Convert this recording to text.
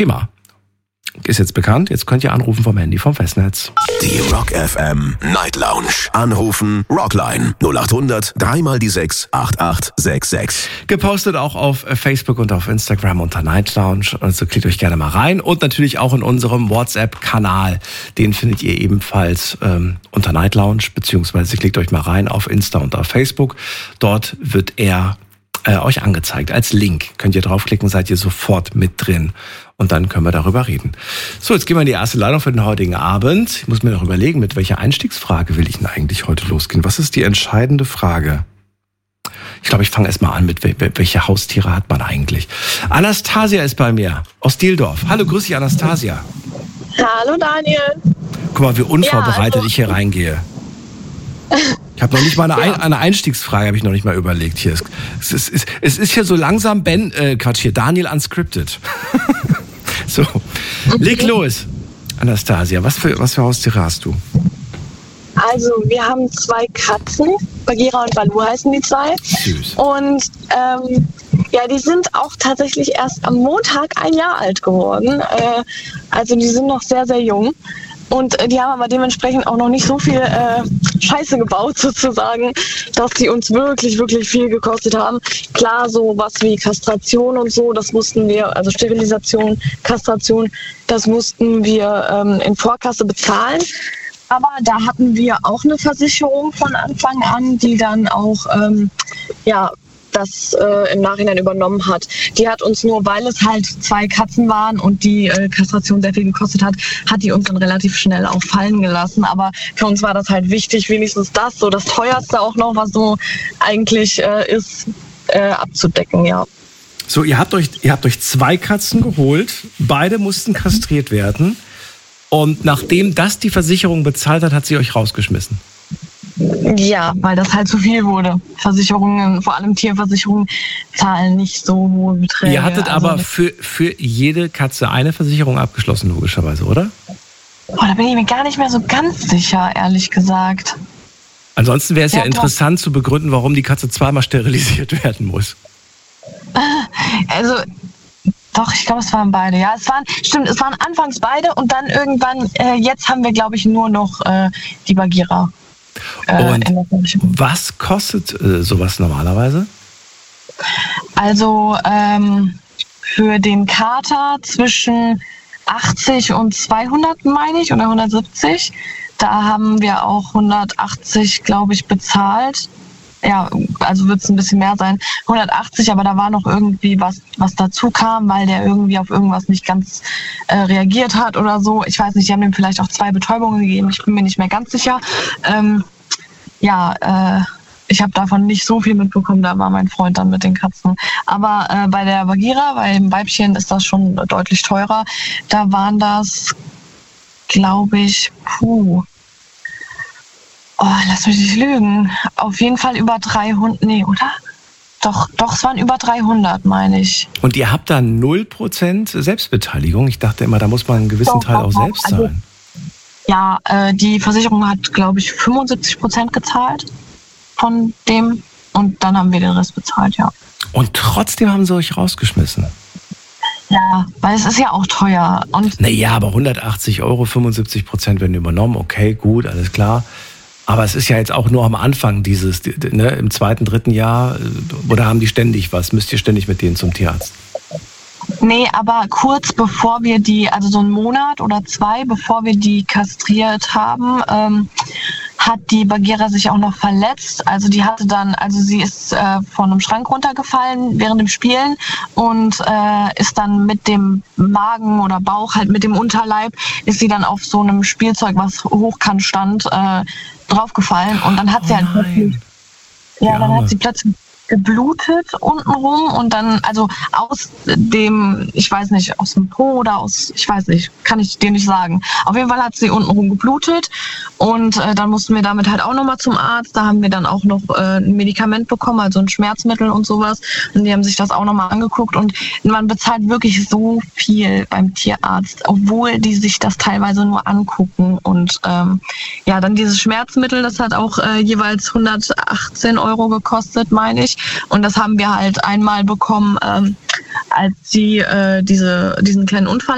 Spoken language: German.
Thema. Ist jetzt bekannt, jetzt könnt ihr anrufen vom Handy vom Festnetz. Die Rock FM Night Lounge. Anrufen Rockline 0800 3x6 8866. Gepostet auch auf Facebook und auf Instagram unter Night Lounge. Also klickt euch gerne mal rein. Und natürlich auch in unserem WhatsApp-Kanal. Den findet ihr ebenfalls unter Night Lounge, beziehungsweise klickt euch mal rein auf Insta und auf Facebook. Dort wird er euch angezeigt als Link. Könnt ihr draufklicken, seid ihr sofort mit drin. Und dann können wir darüber reden. So, jetzt gehen wir in die erste Leitung für den heutigen Abend. Ich muss mir noch überlegen, mit welcher Einstiegsfrage will ich denn eigentlich heute losgehen? Was ist die entscheidende Frage? Ich glaube, ich fange erst mal an mit, welche Haustiere hat man eigentlich? Anastasia ist bei mir aus Dieldorf. Hallo, grüß dich, Anastasia. Hallo, Daniel. Guck mal, wie unvorbereitet ich hier reingehe. Ich habe noch nicht mal eine Einstiegsfrage, habe ich noch nicht mal überlegt. Hier es ist hier so langsam Daniel unscripted. So, leg los, Anastasia. Was für Haustiere hast du? Also, wir haben 2 Katzen. Bagheera und Balu heißen die 2. Süß. Und die sind auch tatsächlich erst am Montag 1 Jahr alt geworden. Also, die sind noch sehr, sehr jung. Und die haben aber dementsprechend auch noch nicht so viel Scheiße gebaut, sozusagen, dass die uns wirklich, wirklich viel gekostet haben. Klar, so was wie Kastration und so, das mussten wir, also Sterilisation, Kastration, das mussten wir in Vorkasse bezahlen. Aber da hatten wir auch eine Versicherung von Anfang an, die dann auch, das im Nachhinein übernommen hat. Die hat uns nur, weil es halt 2 Katzen waren und die Kastration sehr viel gekostet hat, hat die uns dann relativ schnell auch fallen gelassen. Aber für uns war das halt wichtig, wenigstens das, so das teuerste auch noch, was so eigentlich ist, abzudecken, ja. So, ihr habt euch 2 Katzen geholt, beide mussten kastriert werden und nachdem das die Versicherung bezahlt hat sie euch rausgeschmissen. Ja, weil das halt zu viel wurde. Versicherungen, vor allem Tierversicherungen, zahlen nicht so hohe Beträge. Ihr hattet aber für jede Katze eine Versicherung abgeschlossen, logischerweise, oder? Da bin ich mir gar nicht mehr so ganz sicher, ehrlich gesagt. Ansonsten wäre es ja interessant zu begründen, warum die Katze zweimal sterilisiert werden muss. Also, doch, ich glaube, es waren beide. Ja, es waren anfangs beide und dann irgendwann, jetzt haben wir, glaube ich, nur noch die Bagheera. Und was kostet sowas normalerweise? Also für den Kater zwischen 80 und 200, meine ich, oder 170. Da haben wir auch 180, glaube ich, bezahlt. Ja, also wird es ein bisschen mehr sein. 180, aber da war noch irgendwie was dazu kam, weil der irgendwie auf irgendwas nicht ganz reagiert hat oder so. Ich weiß nicht, die haben ihm vielleicht auch 2 Betäubungen gegeben. Ich bin mir nicht mehr ganz sicher. Ich habe davon nicht so viel mitbekommen, da war mein Freund dann mit den Katzen. Aber bei der Bagheera, bei dem Weibchen ist das schon deutlich teurer. Da waren das, glaube ich, lass mich nicht lügen. Auf jeden Fall über 300, nee, oder? Doch, es waren über 300, meine ich. Und ihr habt da 0% Selbstbeteiligung? Ich dachte immer, da muss man einen gewissen Teil auch selbst zahlen. Ja, die Versicherung hat, glaube ich, 75% gezahlt von dem und dann haben wir den Rest bezahlt, ja. Und trotzdem haben sie euch rausgeschmissen? Ja, weil es ist ja auch teuer. Naja, aber 180 €, 75% werden übernommen, okay, gut, alles klar. Aber es ist ja jetzt auch nur am Anfang im 2., 3. Jahr, oder haben die ständig was? Müsst ihr ständig mit denen zum Tierarzt? Nee, aber kurz bevor wir also so einen Monat oder 2, bevor wir die kastriert haben, hat die Bagheera sich auch noch verletzt. Also sie ist von einem Schrank runtergefallen während dem Spielen und ist dann mit dem Magen oder Bauch, halt mit dem Unterleib, ist sie dann auf so einem Spielzeug, was hochkant stand, draufgefallen und dann hat sie halt plötzlich geblutet untenrum und dann, also aus dem, ich weiß nicht, aus dem Po oder ich weiß nicht, kann ich dir nicht sagen. Auf jeden Fall hat sie untenrum geblutet und dann mussten wir damit halt auch nochmal zum Arzt. Da haben wir dann auch noch ein Medikament bekommen, also ein Schmerzmittel und sowas. Und die haben sich das auch nochmal angeguckt und man bezahlt wirklich so viel beim Tierarzt, obwohl die sich das teilweise nur angucken. Und dann dieses Schmerzmittel, das hat auch jeweils 118 € gekostet, meine ich. Und das haben wir halt einmal bekommen, als sie diesen kleinen Unfall